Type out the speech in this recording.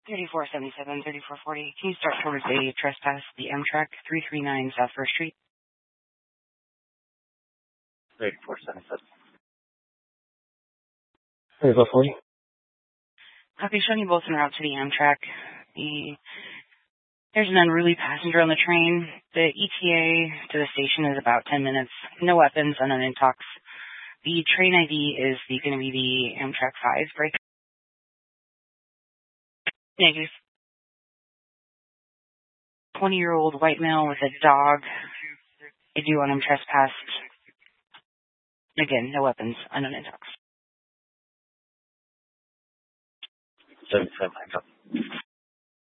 3477, 3440. Can you start towards a trespass, the Amtrak 339 South First Street? 3477. 3440. Copy, showing you both en route to the Amtrak. There's an unruly passenger on the train. The ETA to the station is about 10 minutes. No weapons, unknown intox. The train ID is going to be the Amtrak 5 break. Negative. 20-year-old white male with a dog. I do want him trespassed. Again, no weapons, unknown intox. 77.